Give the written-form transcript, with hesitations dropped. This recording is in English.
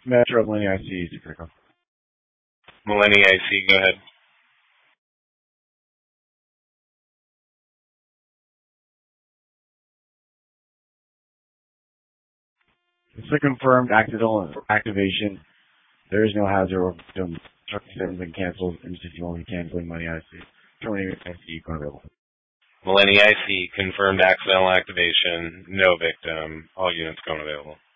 Metro Millennium IC, super critical. Millennium IC, go ahead. It's a confirmed activation. There is no hazard or victim. Truck 7 been canceled. M60 will be canceling money IC. Terminating IC unavailable. Millennium IC, confirmed accidental activation, no victim. All units going available.